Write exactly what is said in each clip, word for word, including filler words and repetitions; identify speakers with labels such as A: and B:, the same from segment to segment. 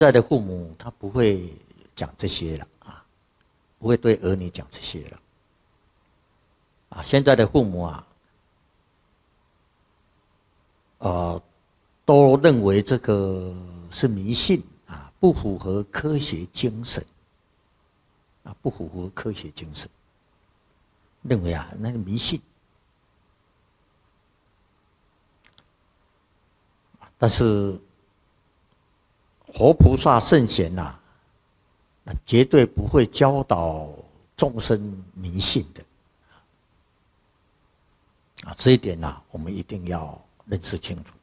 A: 现在的父母他不会讲这些了啊，不会对儿女讲这些了啊。现在的父母啊，呃，都认为这个是迷信啊，不符合科学精神啊，不符合科学精神，认为啊那个迷信。但是活菩萨圣贤呐、啊，那绝对不会教导众生迷信的啊，这一点呐、啊，我们一定要认识清楚。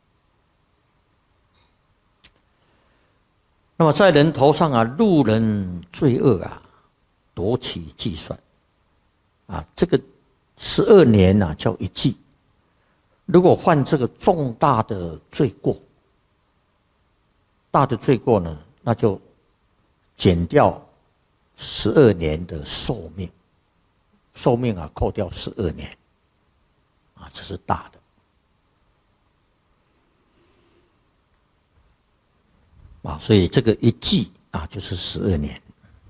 A: 那么在人头上啊，路人罪恶啊，夺其计算啊，这个十二年呐、啊、叫一季，如果犯这个重大的罪过。大的罪过呢，那就减掉十二年的寿命，寿命啊扣掉十二年，啊，这是大的啊，所以这个一季啊就是十二年。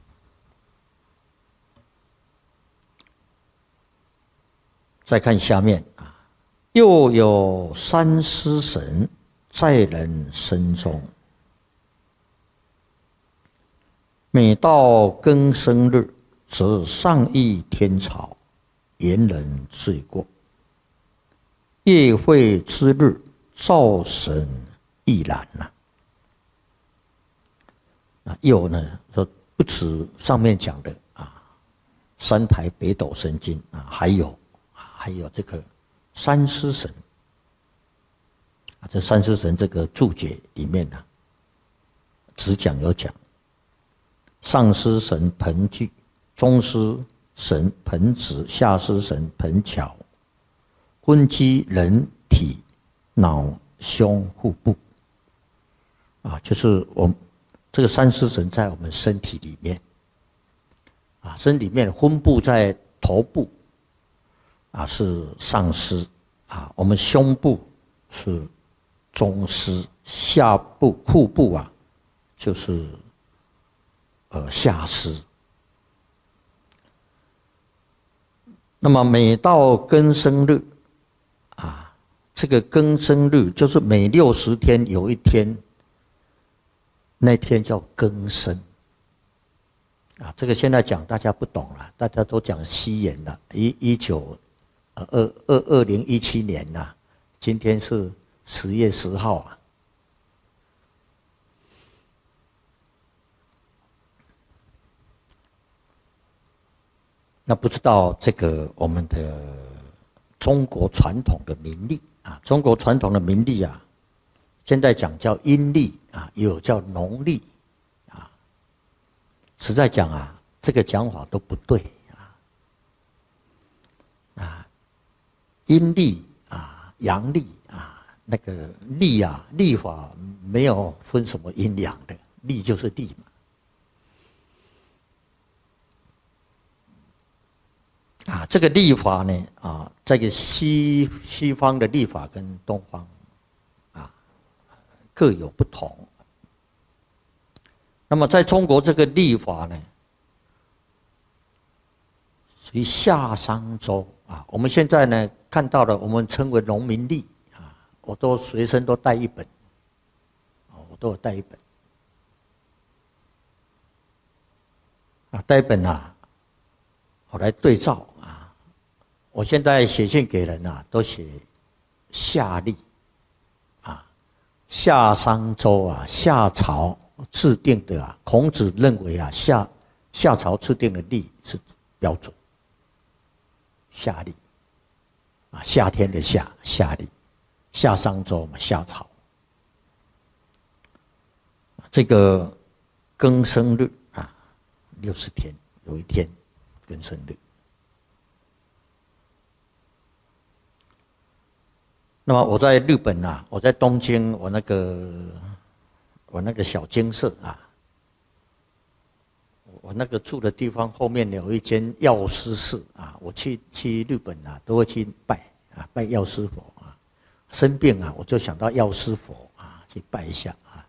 A: 再看下面啊，又有三尸神在人身中。每到庚申日，则上益天朝，严人罪过。夜会之日，灶神亦然呐。啊，又呢说不止上面讲的啊，三台北斗神经啊，还有啊，还有这个三尸神啊，这三尸神这个注解里面呢、啊，只讲有讲。上尸神盆具，中尸神盆子，下尸神盆桥，昏机人体脑胸腹部，啊，就是我们这个三尸神在我们身体里面，啊，身体里面昏部在头部，啊是上尸，啊，我们胸部是中尸，下部腹部啊就是。呃，下尸。那么每到庚申日，啊，这个庚申日就是每六十天有一天，那天叫庚申。啊，这个现在讲大家不懂了，大家都讲西元了，一一九呃二二二零一七年呐、啊，今天是十月十号啊。那不知道这个我们的中国传统的民历啊，中国传统的民历啊，现在讲叫阴历啊，也有叫农历啊。实在讲啊，这个讲法都不对啊。啊，阴历啊，阳历啊，那个历啊，历法没有分什么阴阳的，历就是历嘛。啊，这个历法呢，啊，这个西西方的历法跟东方，啊，各有不同。那么在中国这个历法呢，属于夏商周啊。我们现在呢看到的，我们称为农民历啊，我都随身都带一本，啊，我都有带一本，啊，带一本啊。我来对照啊！我现在写信给人啊，都写夏历啊，夏商周啊，夏朝制定的啊，孔子认为啊，夏夏朝制定的历是标准，夏历啊，夏天的夏夏历，夏商周嘛，夏朝。这个庚申日啊，六十天有一天。庚申日，那么我在日本啊，我在东京，我那个我那个小精舍啊，我那个住的地方后面有一间药师寺啊，我去去日本啊，都会去拜啊，拜药师佛啊，生病啊，我就想到药师佛啊，去拜一下啊。